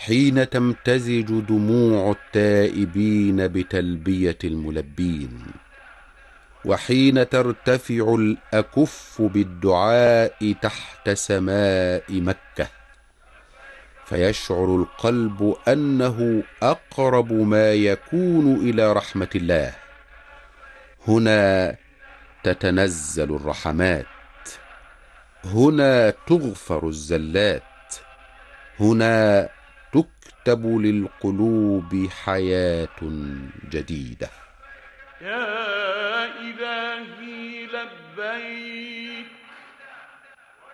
حين تمتزج دموع التائبين بتلبية الملبين، وحين ترتفع الأكف بالدعاء تحت سماء مكة، فيشعر القلب أنه أقرب ما يكون إلى رحمة الله. هنا تتنزل الرحمات، هنا تغفر الزلات، هنا تكتب للقلوب حياة جديدة. يا إلهي لبيك